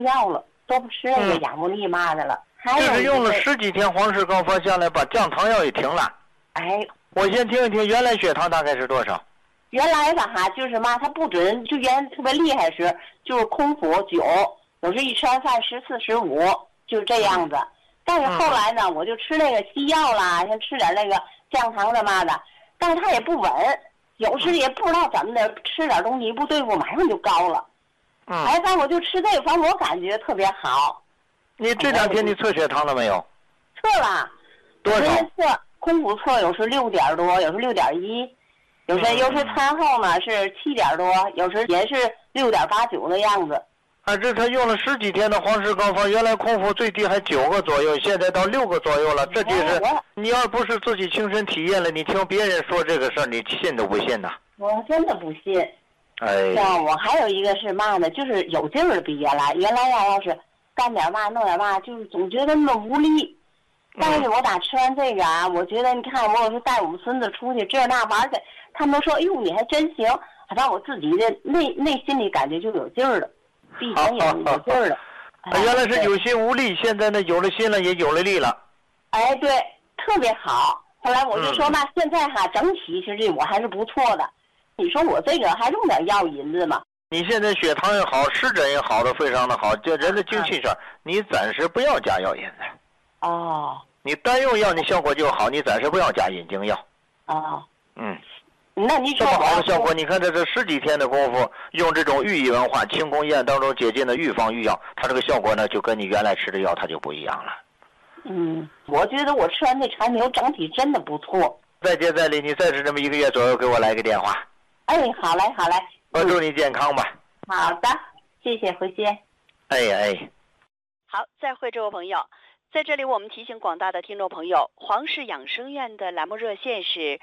药了，都不吃那个养不利嘛的了。还有就是用了10几天黄氏膏方下来，把降糖药也停了。 哎， 我先听一听原来血糖大概是多少？ 原来吧哈，就是嘛，它不准，就原来特别厉害时，就是空腹9，有时一吃完饭14、15，就这样子。但是后来呢，我就吃那个西药啦，像吃点那个降糖的嘛的，但是它也不稳，有时也不知道怎么的，吃点东西一不对付，马上就高了。哎，但我就吃这个方，我感觉特别好。 你这2天你测血糖了没有？ 测了。 多少？ 测空腹测，有时6点多，有时6.1，有时餐后呢是7点多，有时也是6.8、9的样子。 这他用了10几天的黄氏膏方，原来空腹最低还9个左右，现在到6个左右了。这就是你要不是自己亲身体验了，你听别人说这个事儿，你信都不信呐？ 我真的不信。 哎， 像我还有一个是嘛呢，就是有劲儿比原来要是干点嘛弄点嘛，就是总觉得那么无力。但是我打吃完这个啊，我觉得你看我有时候带我们孙子出去这那玩去，他们都说哎呦你还真行，好像我自己的内心里感觉就有劲儿了，比以前有劲儿了。 原来是有心无力，现在呢有了心了，也有了力了。 哎，对，特别好。后来我就说那现在哈整体其实我还是不错的。你说我这个还用点药引子吗？ 你现在血糖也好，湿疹也好的非常的好，这人的精气上，你暂时不要加药引子。 哦。 你单用药你效果就好，你暂时不要加引经药。 哦。 嗯。 那你这么好的效果，你看这10几天的功夫，用这种寓意文化清宫宴当中解禁的预防御药，它这个效果呢，就跟你原来吃的药它就不一样了。 我觉得我吃完这产品，我整体真的不错。 再接再厉，你再吃这么1个月左右，给我来个电话。 哎，好嘞，好嘞。 我祝你健康吧。 好的，谢谢，回见。 哎。 好，再会，这位朋友。在这里，我们提醒广大的听众朋友，黄氏养生院的栏目热线是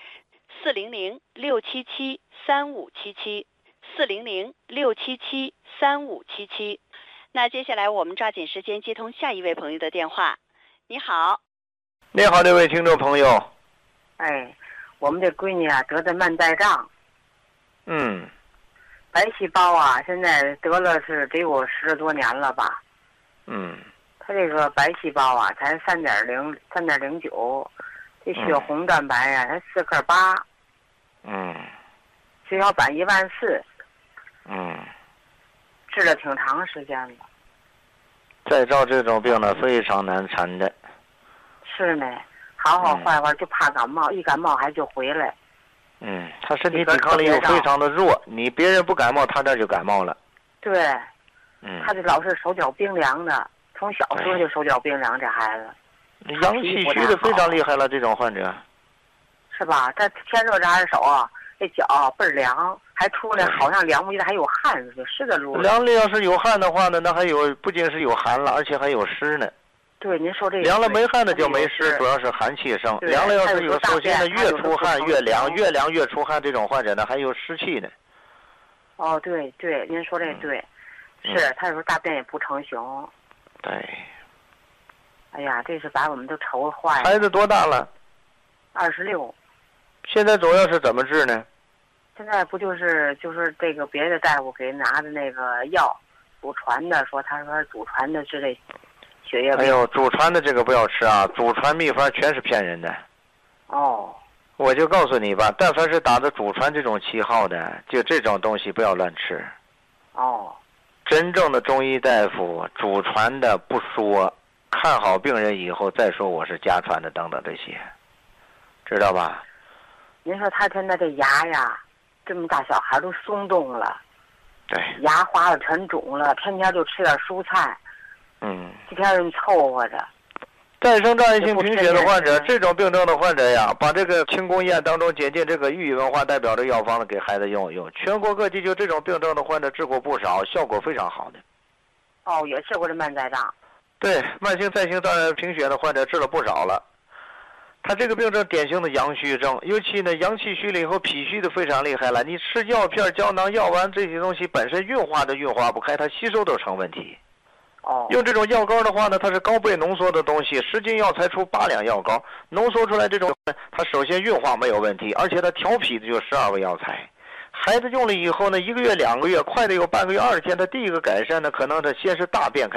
400-677-3577，400-677-3577。那接下来我们抓紧时间接通下一位朋友的电话。你好。 你好，这位听众朋友。 哎，我们这闺女啊得的慢带障。白细胞啊，现在得了是得有10多年了吧。他这个白细胞啊才3.0、3.09，这血红蛋白啊才4克8。血小板14000。治了挺长时间了。 再照这种病呢，非常难缠的。 是呢，好好坏坏就怕感冒，一感冒还就回来。 他身体抵抗力又非常的弱，你别人不感冒，他这就感冒了。 对。他就老是手脚冰凉的，从小时候就手脚冰凉，这孩子。 阳气虚的非常厉害了，这种患者。 是吧？这天热这还是手啊，这脚倍儿凉，还出来好像凉不的，还有汗似的，湿的噜。 凉里要是有汗的话呢，那还有不仅是有寒了，而且还有湿呢。 对，您说这个。 凉了没汗的就没湿，主要是寒气生。凉了要是有，首先呢越出汗越凉，越凉越出汗，这种患者呢还有湿气呢。 哦，对对，您说这对，是他有时候大便也不成形。 对。 哎呀，这是把我们都愁坏了。 孩子多大了 ？26。 现在主要是怎么治呢？ 现在不就是这个别的大夫给拿的那个药，祖传的，他说祖传的治这血液病。 哎呦，祖传的这个不要吃啊！祖传秘方全是骗人的。 哦。 我就告诉你吧，但凡是打着祖传这种旗号的，就这种东西不要乱吃。 哦。 真正的中医大夫，祖传的不说，看好病人以后再说我是家传的等等这些，知道吧？ 您说他现在这牙呀，这么大小孩都松动了， 对， 牙花了全肿了，天天就吃点蔬菜，一天人凑合着。 再生障碍性贫血的患者，这种病症的患者呀，把这个清宫宴当中解禁这个寓意文化代表的药方给孩子用一用，全国各地就这种病症的患者治过不少，效果非常好的。 哦，也治过这慢带障。 对，慢性再生障碍贫血的患者治了不少了。他这个病症典型的阳虚症，尤其呢阳气虚了以后，脾虚的非常厉害了。你吃药片、胶囊、药丸这些东西本身运化都运化不开，它吸收都成问题。用这种药膏的话呢，它是高倍浓缩的东西，10斤药材出8两药膏，浓缩出来这种，它首先运化没有问题，而且它调脾的就12味药材， 孩子用了以后呢，1个月、2个月，快的有半个月、20天，他第一个改善呢，可能他先是大便开